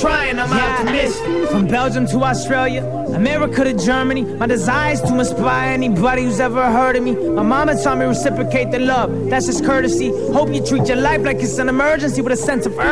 trying, I'm optimistic. From Belgium to Australia, America to Germany, my desire is to inspire anybody who's ever heard of me. My mama taught me reciprocate the love, that's just courtesy. Hope you treat your life like it's an emergency with a sense of urgency.